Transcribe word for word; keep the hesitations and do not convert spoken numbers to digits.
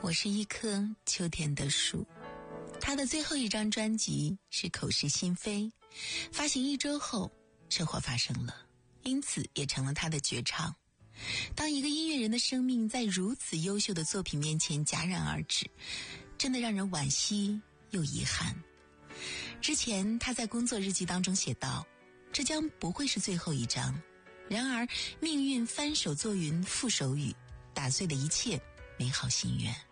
我是一棵秋天的树。他的最后一张专辑是《口是心非》，发行一周后车祸发生了，因此也成了他的绝唱。当一个音乐人的生命在如此优秀的作品面前戛然而止，真的让人惋惜又遗憾。之前他在工作日记当中写道，这将不会是最后一张，然而命运翻手作云覆手雨，打碎了一切美好心愿。